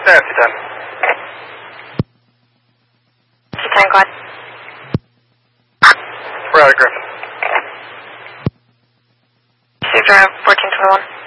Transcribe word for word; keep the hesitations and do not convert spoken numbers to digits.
there, T ten. T ten, go ahead. We're out of Griffin. Received drive fourteen twenty-one.